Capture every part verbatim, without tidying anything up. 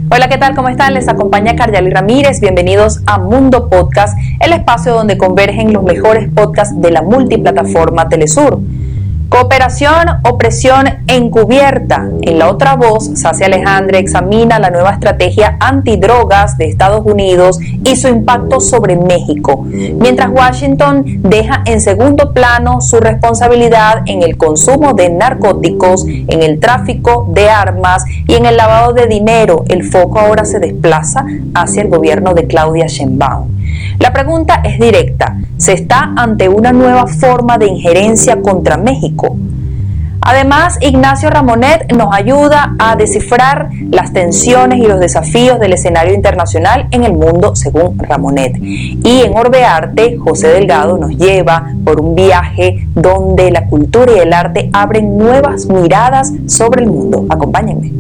Hola, ¿qué tal? ¿Cómo están? Les acompaña Karyali Ramírez. Bienvenidos a Mundo Podcast, el espacio donde convergen los mejores podcasts de la multiplataforma Telesur. Cooperación o presión encubierta. En La Otra Voz, Sacia Alejandre examina la nueva estrategia antidrogas de Estados Unidos y su impacto sobre México, mientras Washington deja en segundo plano su responsabilidad en el consumo de narcóticos, en el tráfico de armas y en el lavado de dinero. El foco ahora se desplaza hacia el gobierno de Claudia Sheinbaum. La pregunta es directa: ¿se está ante una nueva forma de injerencia contra México? Además, Ignacio Ramonet nos ayuda a descifrar las tensiones y los desafíos del escenario internacional en el mundo según Ramonet. Y en Orbearte, José Delgado nos lleva por un viaje donde la cultura y el arte abren nuevas miradas sobre el mundo. Acompáñenme.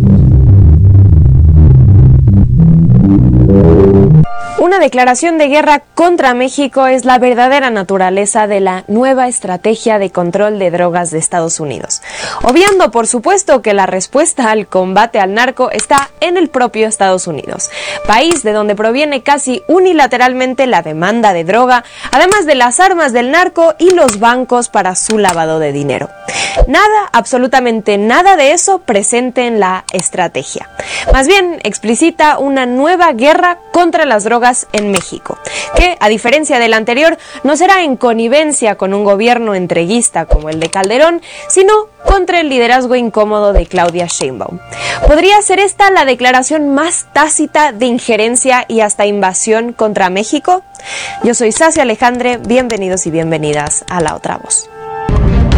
Una declaración de guerra contra México es la verdadera naturaleza de la nueva estrategia de control de drogas de Estados Unidos, obviando por supuesto que la respuesta al combate al narco está en el propio Estados Unidos, país de donde proviene casi unilateralmente la demanda de droga, además de las armas del narco y los bancos para su lavado de dinero. Nada, absolutamente nada de eso presente en la estrategia. Más bien explicita una nueva guerra contra las drogas en México, que, a diferencia del anterior, no será en connivencia con un gobierno entreguista como el de Calderón, sino contra el liderazgo incómodo de Claudia Sheinbaum. ¿Podría ser esta la declaración más tácita de injerencia y hasta invasión contra México? Yo soy Sacia Alejandre, bienvenidos y bienvenidas a La Otra Voz.